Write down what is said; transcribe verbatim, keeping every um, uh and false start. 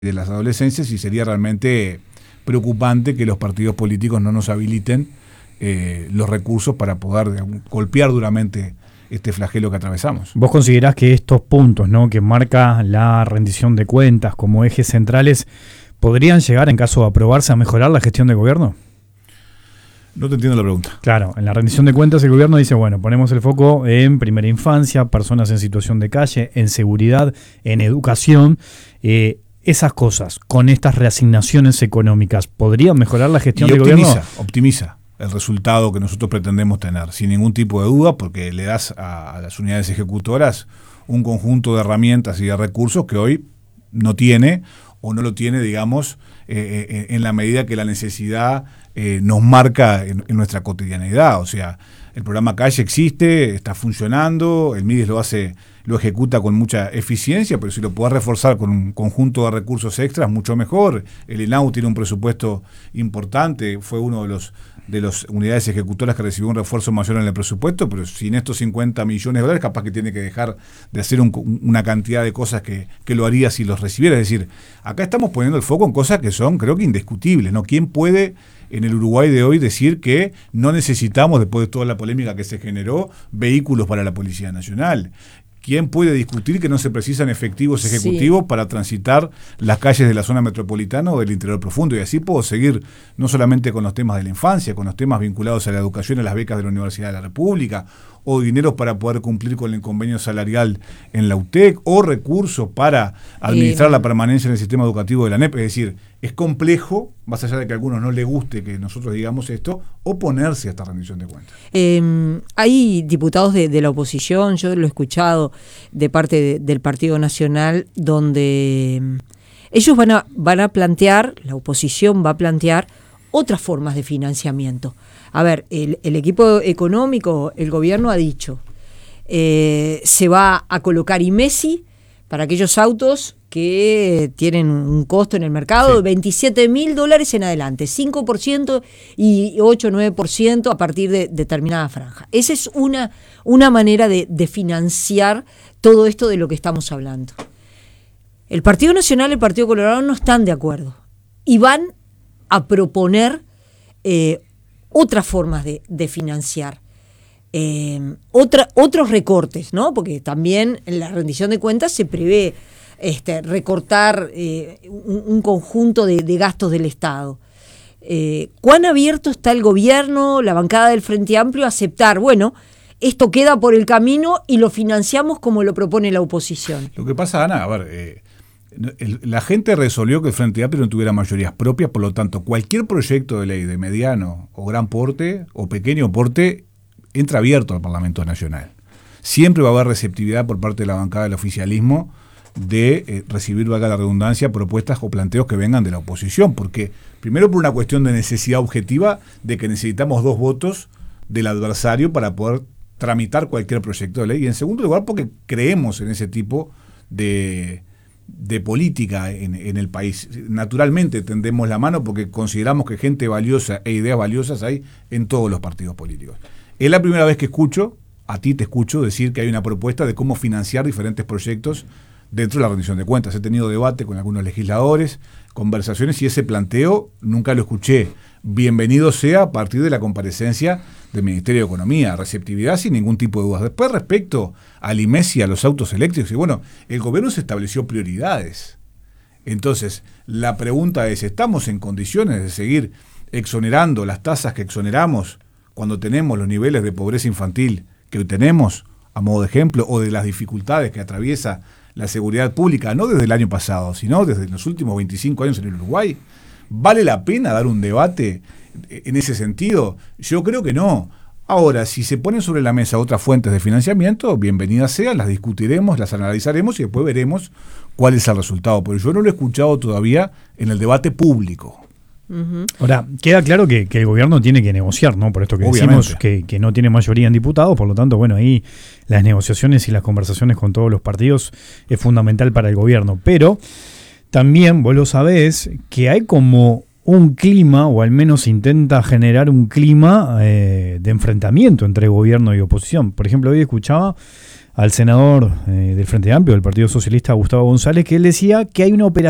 de las adolescencias, y sería realmente preocupante que los partidos políticos no nos habiliten eh, los recursos para poder digamos, golpear duramente este flagelo que atravesamos. ¿Vos considerás que estos puntos, ¿no?, que marca la rendición de cuentas como ejes centrales podrían llegar, en caso de aprobarse, a mejorar la gestión del gobierno? No te entiendo la pregunta. Claro, en la rendición de cuentas el gobierno dice, bueno, ponemos el foco en primera infancia, personas en situación de calle, en seguridad, en educación. Eh, esas cosas, con estas reasignaciones económicas, ¿podrían mejorar la gestión y del optimiza, gobierno? Optimiza el resultado que nosotros pretendemos tener, sin ningún tipo de duda, porque le das a, a las unidades ejecutoras un conjunto de herramientas y de recursos que hoy no tiene, o no lo tiene, digamos, eh, eh, en la medida que la necesidad eh, nos marca en, en nuestra cotidianidad. O sea, el programa Calle existe, está funcionando, el MIDES lo hace, lo ejecuta con mucha eficiencia, pero si lo podés reforzar con un conjunto de recursos extras, mucho mejor. El ENAU tiene un presupuesto importante, fue uno de los de las unidades ejecutoras que recibió un refuerzo mayor en el presupuesto, pero sin estos cincuenta millones de dólares capaz que tiene que dejar de hacer un, una cantidad de cosas que, que lo haría si los recibiera. Es decir, acá estamos poniendo el foco en cosas que son, creo que indiscutibles, ¿no? ¿Quién puede en el Uruguay de hoy decir que no necesitamos, después de toda la polémica que se generó, vehículos para la Policía Nacional? ¿Quién puede discutir que no se precisan efectivos ejecutivos sí. para transitar las calles de la zona metropolitana o del interior profundo? Y así puedo seguir no solamente con los temas de la infancia, con los temas vinculados a la educación, a las becas de la Universidad de la República, o dineros para poder cumplir con el convenio salarial en la U T E C, o recursos para administrar eh, la permanencia en el sistema educativo de la N E P. Es decir, es complejo, más allá de que a algunos no les guste que nosotros digamos esto, oponerse a esta rendición de cuentas. Eh, hay diputados de, de la oposición, yo lo he escuchado de parte de, del Partido Nacional, donde ellos van a, van a plantear, la oposición va a plantear otras formas de financiamiento. A ver, el, el equipo económico, el gobierno ha dicho, eh, se va a colocar IMESI para aquellos autos que tienen un costo en el mercado sí. de veintisiete mil dólares en adelante, cinco por ciento y ocho o nueve por ciento a partir de determinada franja. Esa es una, una manera de, de financiar todo esto de lo que estamos hablando. El Partido Nacional y el Partido Colorado no están de acuerdo y van a proponer eh, otras formas de, de financiar, eh, otra, otros recortes, ¿no? Porque también en la rendición de cuentas se prevé este, recortar eh, un, un conjunto de, de gastos del Estado. Eh, ¿Cuán abierto está el gobierno, la bancada del Frente Amplio, a aceptar, bueno, esto queda por el camino y lo financiamos como lo propone la oposición? Lo que pasa, Ana, a ver... Eh... La gente resolvió que el Frente Amplio no tuviera mayorías propias, por lo tanto, cualquier proyecto de ley de mediano o gran porte o pequeño porte entra abierto al Parlamento Nacional. Siempre va a haber receptividad por parte de la bancada del oficialismo de eh, recibir, valga la redundancia, propuestas o planteos que vengan de la oposición, porque primero por una cuestión de necesidad objetiva de que necesitamos dos votos del adversario para poder tramitar cualquier proyecto de ley, y en segundo lugar porque creemos en ese tipo de... de política en, en el país. Naturalmente tendemos la mano porque consideramos que gente valiosa e ideas valiosas hay en todos los partidos políticos. Es la primera vez que escucho, a ti te escucho, decir que hay una propuesta de cómo financiar diferentes proyectos dentro de la rendición de cuentas. He tenido debate con algunos legisladores, conversaciones, y ese planteo nunca lo escuché. Bienvenido sea a partir de la comparecencia del Ministerio de Economía, receptividad sin ningún tipo de dudas. Después, respecto al IMESI, a los autos eléctricos, y bueno, el gobierno se estableció prioridades. Entonces, la pregunta es, ¿estamos en condiciones de seguir exonerando las tasas que exoneramos cuando tenemos los niveles de pobreza infantil que hoy tenemos, a modo de ejemplo, o de las dificultades que atraviesa la seguridad pública, no desde el año pasado, sino desde los últimos veinticinco años en el Uruguay? ¿Vale la pena dar un debate en ese sentido? Yo creo que no. Ahora, si se ponen sobre la mesa otras fuentes de financiamiento, bienvenidas sean, las discutiremos, las analizaremos y después veremos cuál es el resultado. Pero yo no lo he escuchado todavía en el debate público. Uh-huh. Ahora, queda claro que, que el gobierno tiene que negociar, ¿no? Por esto que Obviamente. decimos que, que no tiene mayoría en diputados, por lo tanto, bueno, ahí las negociaciones y las conversaciones con todos los partidos es fundamental para el gobierno. Pero también vos lo sabés que hay como un clima, o al menos intenta generar un clima eh, de enfrentamiento entre gobierno y oposición. Por ejemplo, hoy escuchaba al senador eh, del Frente Amplio, del Partido Socialista, Gustavo González, que él decía que hay una operación